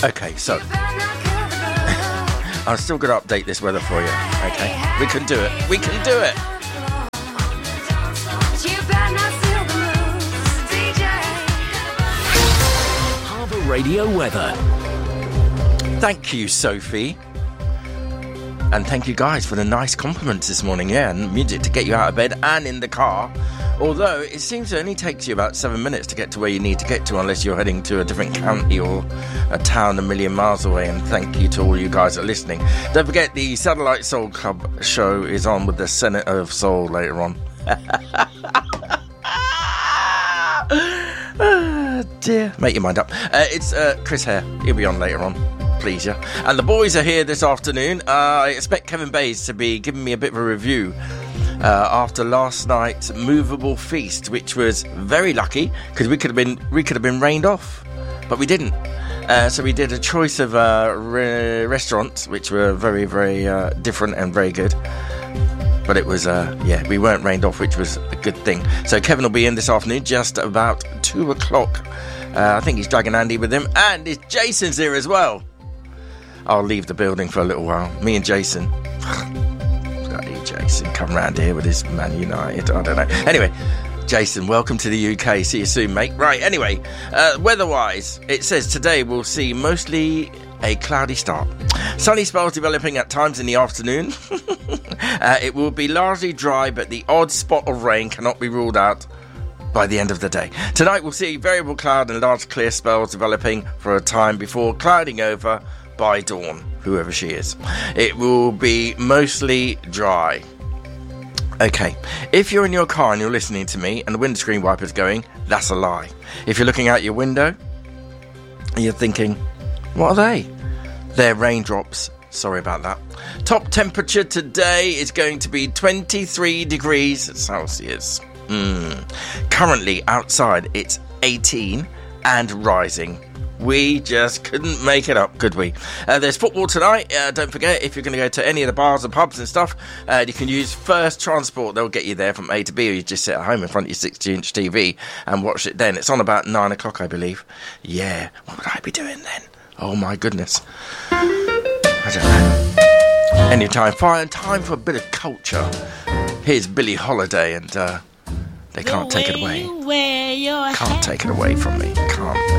Okay, so I'm still going to update this weather for you. Okay, we can do it. We can do it. Harbour Radio weather. Thank you, Sophie. And thank you guys for the nice compliments this morning. Yeah, and music to get you out of bed and in the car. Although it seems it only takes you about 7 minutes to get to where you need to get to, unless you're heading to a different county or a town a million miles away. And thank you to all you guys that are listening. Don't forget, the Satellite Soul Club show is on with the Senator of Soul later on. Oh, dear. Make your mind up. It's Chris Hare. He'll be on later on. Please, yeah. And the boys are here this afternoon. I expect Kevin Bays to be giving me a bit of a review after last night's movable feast, which was very lucky because we could have been rained off, but we didn't. So we did a choice of restaurants, which were very, very different and very good. But it was, we weren't rained off, which was a good thing. So Kevin will be in this afternoon, just about 2 o'clock. I think he's dragging Andy with him, and Jason's here as well. I'll leave the building for a little while. Me and Jason. Bloody Jason, come round here with his Man United. I don't know. Anyway, Jason, welcome to the UK. See you soon, mate. Right, anyway, weather-wise, it says today we'll see mostly a cloudy start. Sunny spells developing at times in the afternoon. It will be largely dry, but the odd spot of rain cannot be ruled out by the end of the day. Tonight we'll see variable cloud and large clear spells developing for a time before clouding over by dawn, whoever she is. It will be mostly dry. Okay, if you're in your car and you're listening to me and the windscreen wiper's going, that's a lie. If you're looking out your window and you're thinking, what are they? They're raindrops. Sorry about that. Top temperature today is going to be 23 degrees Celsius. Currently outside it's 18 and rising. We just couldn't make it up, could we? There's football tonight. Don't forget, if you're going to go to any of the bars and pubs and stuff, you can use First Transport. They'll get you there from A to B, or you just sit at home in front of your 60-inch TV and watch it then. It's on about 9 o'clock, I believe. Yeah, what would I be doing then? Oh, my goodness. I don't know. Any time for a bit of culture. Here's Billie Holiday, and they can't take it away. Can't take it away from me. Can't.